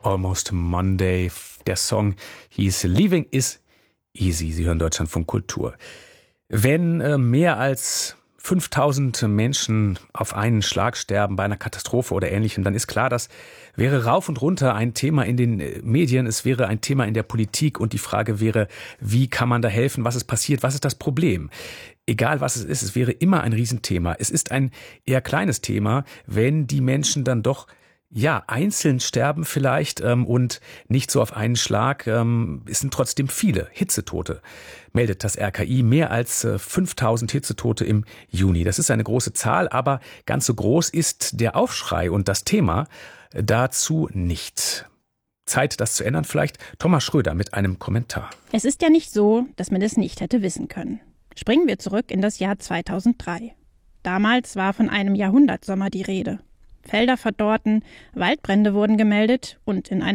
Almost Monday. Der Song hieß Leaving is Easy. Sie hören Deutschlandfunk Kultur. Wenn mehr als 5000 Menschen auf einen Schlag sterben bei einer Katastrophe oder Ähnlichem, dann ist klar, das wäre rauf und runter ein Thema in den Medien, es wäre ein Thema in der Politik und die Frage wäre, wie kann man da helfen, was ist passiert, was ist das Problem? Egal was es ist, es wäre immer ein Riesenthema. Es ist ein eher kleines Thema, wenn die Menschen dann doch einzeln sterben vielleicht und nicht so auf einen Schlag. Es sind trotzdem viele Hitzetote, meldet das RKI. Mehr als 5000 Hitzetote im Juni. Das ist eine große Zahl, aber ganz so groß ist der Aufschrei und das Thema dazu nicht. Zeit, das zu ändern vielleicht. Thomas Schröder mit einem Kommentar. Es ist ja nicht so, dass man es nicht hätte wissen können. Springen wir zurück in das Jahr 2003. Damals war von einem Jahrhundertsommer die Rede. Felder verdorrten, Waldbrände wurden gemeldet und in einem